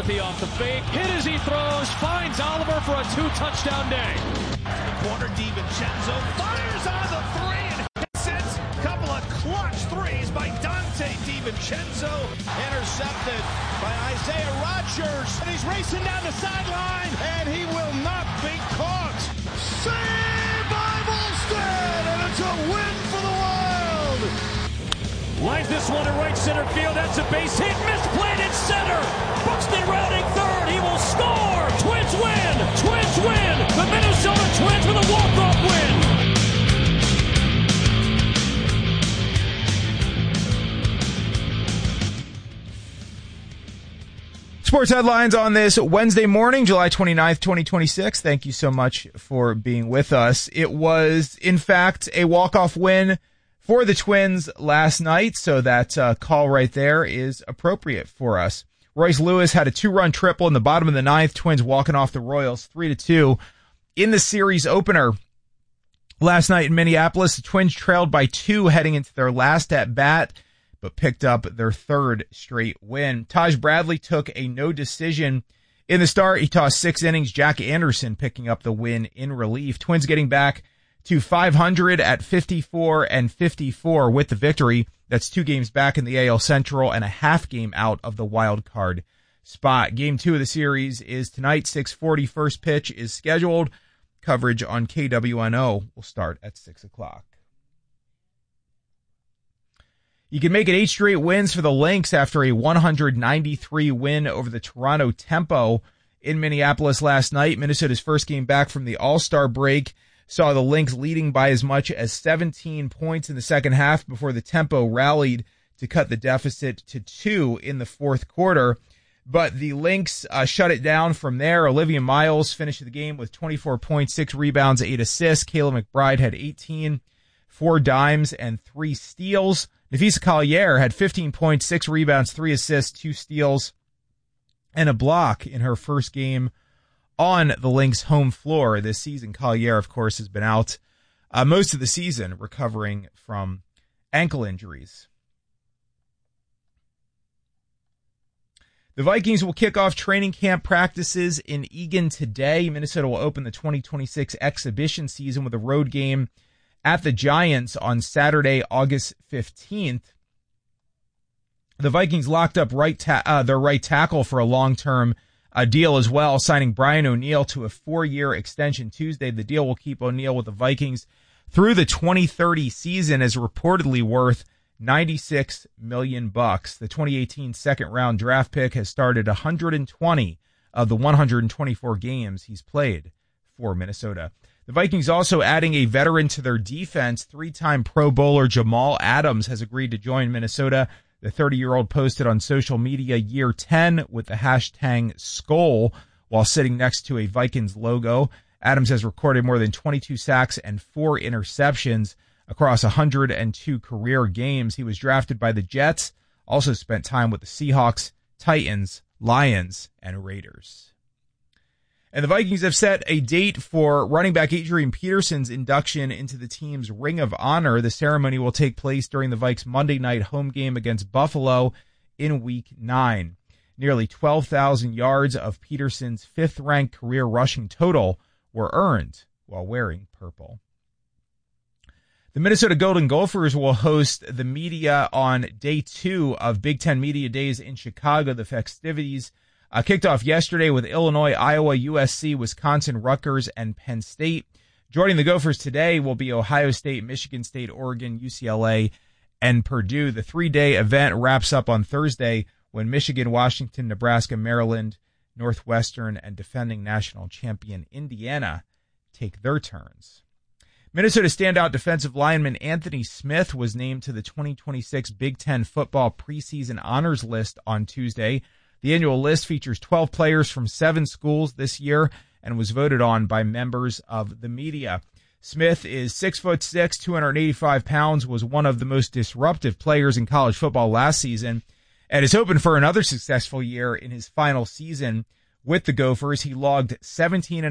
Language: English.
McCarthy off the fake. Hit as he throws. Finds Oliver for a 2-touchdown day. Corner DiVincenzo fires on the three and hits it. Couple of clutch threes by Dante DiVincenzo. Intercepted by Isaiah Rodgers. And he's racing down the sideline. And he will not be caught. Saved by Volstead. And it's a win for the Wild. Lines this one to right center field. That's a base hit. Misplayed at center. Buxton routing third. He will score. Twins win. Twins win. The Minnesota Twins with a walk-off win. Sports headlines on this Wednesday morning, July 29th, 2026. Thank you so much for being with us. It was, in fact, a walk-off win for the Twins last night, so that call right there is appropriate for us. Royce Lewis had a 2-run triple in the bottom of the ninth. Twins walking off the Royals 3-2 in the series opener. Last night in Minneapolis, the Twins trailed by 2 heading into their last at-bat, but picked up their third straight win. Taj Bradley took a no decision in the start. He tossed 6 innings. Jack Anderson picking up the win in relief. Twins getting back to 500 at 54-54 with the victory. That's 2 games back in the AL Central and a half game out of the wild card spot. Game 2 of the series is tonight, 6:40. First pitch is scheduled. Coverage on KWNO will start at 6 o'clock. You can make it 8 straight wins for the Lynx after a 193 win over the Toronto Tempo in Minneapolis last night. Minnesota's first game back from the All-Star break saw the Lynx leading by as much as 17 points in the second half before the Tempo rallied to cut the deficit to 2 in the fourth quarter. But the Lynx shut it down from there. Olivia Miles finished the game with 24 points, 6 rebounds, 8 assists. Kayla McBride had 18, 4 dimes, and 3 steals. Nafisa Collier had 15 points, 6 rebounds, 3 assists, 2 steals, and a block in her first game on the Lynx home floor this season. Collier, of course, has been out most of the season recovering from ankle injuries. The Vikings will kick off training camp practices in Eagan today. Minnesota will open the 2026 exhibition season with a road game at the Giants on Saturday, August 15th. The Vikings locked up their right tackle for a long-term deal as well, signing Brian O'Neill to a 4-year extension Tuesday. The deal will keep O'Neill with the Vikings through the 2030 season, as reportedly worth $96 million. The 2018 second-round draft pick has started 120 of the 124 games he's played for Minnesota. The Vikings also adding a veteran to their defense. 3-time Pro Bowler Jamal Adams has agreed to join Minnesota. The 30-year-old posted on social media year 10 with the hashtag Skol while sitting next to a Vikings logo. Adams has recorded more than 22 sacks and 4 interceptions across 102 career games. He was drafted by the Jets, also spent time with the Seahawks, Titans, Lions, and Raiders. And the Vikings have set a date for running back Adrian Peterson's induction into the team's Ring of Honor. The ceremony will take place during the Vikes' Monday night home game against Buffalo in Week 9. Nearly 12,000 yards of Peterson's 5th-ranked career rushing total were earned while wearing purple. The Minnesota Golden Gophers will host the media on day 2 of Big Ten Media Days in Chicago. The festivities kicked off yesterday with Illinois, Iowa, USC, Wisconsin, Rutgers, and Penn State. Joining the Gophers today will be Ohio State, Michigan State, Oregon, UCLA, and Purdue. The 3-day event wraps up on Thursday when Michigan, Washington, Nebraska, Maryland, Northwestern, and defending national champion Indiana take their turns. Minnesota standout defensive lineman Anthony Smith was named to the 2026 Big Ten football preseason honors list on Tuesday. The annual list features 12 players from 7 schools this year and was voted on by members of the media. Smith is 6'6", 285 pounds, was one of the most disruptive players in college football last season, and is hoping for another successful year in his final season with the Gophers. He logged 17